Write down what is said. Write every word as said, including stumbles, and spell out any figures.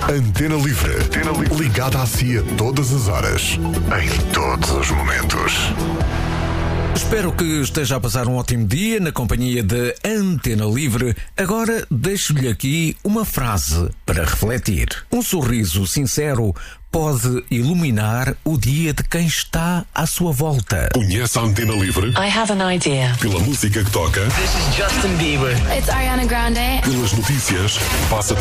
Antena Livre. Antena Livre. Ligada a si a todas as horas, em todos os momentos. Espero que esteja a passar um ótimo dia na companhia de Antena Livre. Agora deixo-lhe aqui uma frase para refletir. Um sorriso sincero pode iluminar o dia de quem está à sua volta. Conhece a Antena Livre? I have an idea. Pela música que toca. This is Justin Bieber. It's Ariana Grande. Pelas notícias. Passa